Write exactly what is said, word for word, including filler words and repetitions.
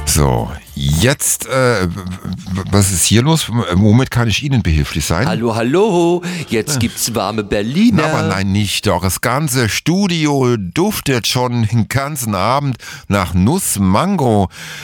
So, jetzt, äh, was ist hier los? Womit kann ich Ihnen behilflich sein? Hallo, hallo, jetzt gibt's warme Berliner. Na, aber nein, nicht doch. Das ganze Studio duftet schon den ganzen Abend nach Nuss Mango.